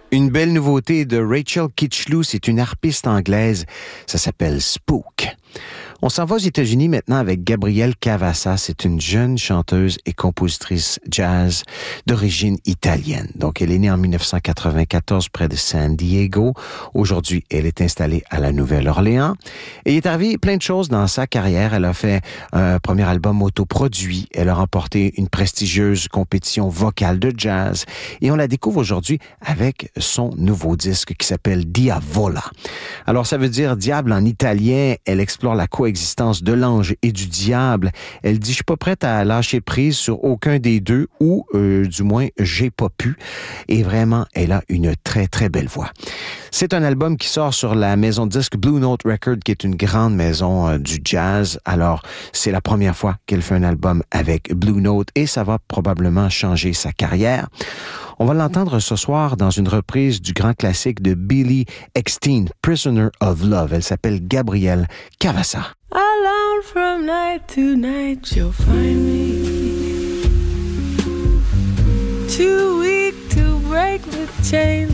Une belle nouveauté de Rachel Kitchlew, c'est une harpiste anglaise. Ça s'appelle Spook. On s'en va aux États-Unis maintenant avec Gabrielle Cavassa. C'est une jeune chanteuse et compositrice jazz d'origine italienne. Donc, elle est née en 1994 près de San Diego. Aujourd'hui, elle est installée à la Nouvelle-Orléans. Et il est arrivé plein de choses dans sa carrière. Elle a fait un premier album autoproduit. Elle a remporté une prestigieuse compétition vocale de jazz. Et on la découvre aujourd'hui avec son nouveau disque qui s'appelle Diavola. Alors, ça veut dire diable en italien. Elle explore la coexistence de l'ange et du diable. Elle dit, je suis pas prête à lâcher prise sur aucun des deux, ou du moins, j'ai pas pu. Et vraiment, elle a une très, très belle voix. C'est un album qui sort sur la maison de disque Blue Note Records, qui est une grande maison du jazz. Alors, c'est la première fois qu'elle fait un album avec Blue Note et ça va probablement changer sa carrière. On va l'entendre ce soir dans une reprise du grand classique de Billy Eckstine, Prisoner of Love. Elle s'appelle Gabrielle Cavassa. Alone from night to night, you'll find me too weak to break the chains